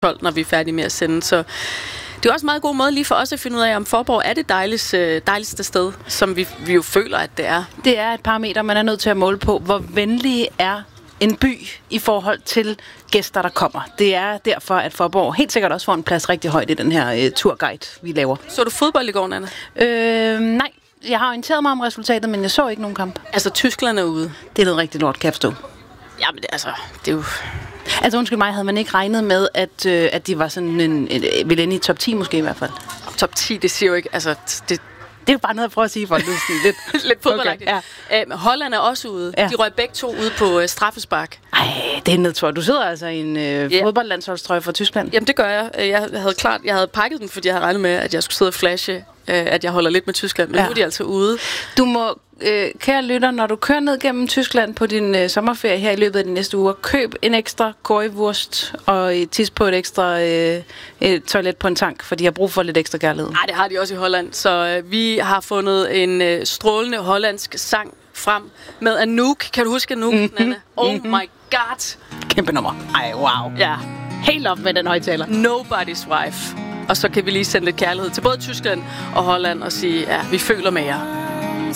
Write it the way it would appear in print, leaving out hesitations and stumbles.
12, når vi er færdige med at sende. Så det er også en meget god måde lige for os at finde ud af, om Faaborg er det dejligste sted, som vi jo føler, at det er. Det er et parameter, man er nødt til at måle på. Hvor venlig er en by i forhold til gæster, der kommer. Det er derfor, at Faaborg helt sikkert også får en plads rigtig højt i den her turguide, vi laver. Så du fodbold i går, Nanna? Nej. Jeg har orienteret mig om resultatet, men jeg så ikke nogen kamp. Altså, Tyskland er ude. Det er noget rigtig lort, kan jeg forstå. Jamen, det er jo... Altså, undskyld mig, havde man ikke regnet med, at de var sådan ville ende i top 10 måske i hvert fald? Top 10, det siger jo ikke... Altså, det er jo bare noget at prøve at sige, folk. Det er lidt fodboldagtigt. Okay, ja. Holland er også ude. Ja. De røg begge to ude på straffespark. Ej, det er nedtur. Du sidder altså i en fodboldlandsholdstrøje fra Tyskland. Jamen, det gør jeg. Jeg havde pakket den, fordi jeg havde regnet med, at jeg skulle sidde og flashe, at jeg holder lidt med Tyskland. Men nu er de altså ude. Du må, kære lytter, når du kører ned gennem Tyskland på din sommerferie her i løbet af de næste uger, køb en ekstra currywurst og tis på et ekstra toilet på en tank, for de har brug for lidt ekstra kærlighed. Nej, det har de også i Holland. Så vi har fundet en strålende hollandsk sang frem med Anouk. Kan du huske Anouk, Nanna? Oh my god. Kæmpe nummer. Ej, wow. Ja. Helt op med den højtaler. Nobody's Wife. Og så kan vi lige sende lidt kærlighed til både Tyskland og Holland og sige, ja, vi føler med jer.